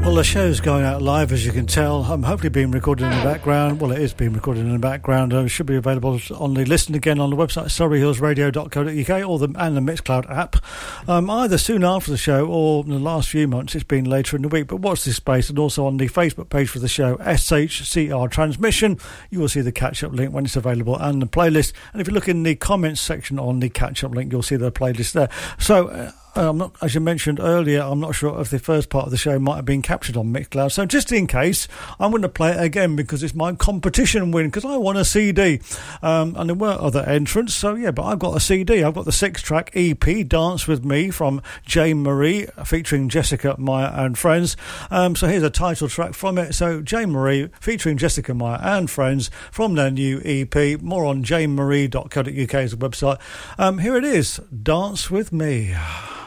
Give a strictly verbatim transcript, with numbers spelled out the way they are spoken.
Well, the show's going out live, as you can tell. I'm hopefully being recorded in the background. Well, it is being recorded in the background. It should be available on the Listen Again on the website, surrey hills radio dot co dot uk, or the, and the Mixcloud app. Um, either soon after the show or in the last few months, it's been later in the week. But watch this space, and also on the Facebook page for the show, S H C R Transmission. You will see the catch-up link when it's available and the playlist. And if you look in the comments section on the catch-up link, you'll see the playlist there. So... Uh, I'm not, as you mentioned earlier, I'm not sure if the first part of the show might have been captured on Mixcloud. So just in case, I'm going to play it again because it's my competition win, because I won a C D. Um, and there were other entrants, so yeah, but I've got a C D. I've got the six-track E P, Dance With Me, from Jane Marie, featuring Jessica, Maya and Friends. Um, so here's a title track from it. So Jane Marie, featuring Jessica, Maya and Friends, from their new E P. More on jane marie dot co dot uk is the website. Um, here it is, Dance With Me.